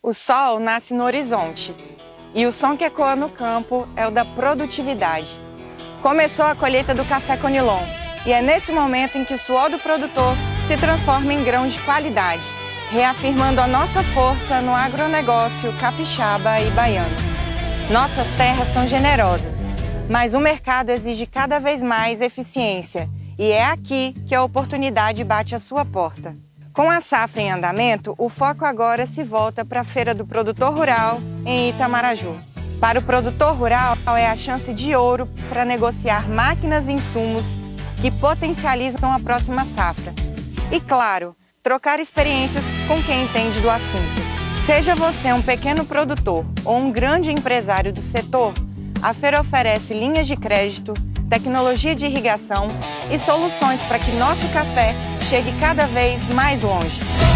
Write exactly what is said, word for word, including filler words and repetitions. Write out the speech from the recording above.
O sol nasce no horizonte e o som que ecoa no campo é o da produtividade. Começou a colheita do café Conilon e é nesse momento em que o suor do produtor se transforma em grãos de qualidade, reafirmando a nossa força no agronegócio capixaba e baiano. Nossas terras são generosas, mas o mercado exige cada vez mais eficiência e é aqui que a oportunidade bate à sua porta. Com a safra em andamento, o foco agora se volta para a Feira do Produtor Rural em Itamaraju. Para o produtor rural, é a chance de ouro para negociar máquinas e insumos que potencializam a próxima safra. E, claro, trocar experiências com quem entende do assunto. Seja você um pequeno produtor ou um grande empresário do setor, a feira oferece linhas de crédito, tecnologia de irrigação e soluções para que nosso café chegue cada vez mais longe.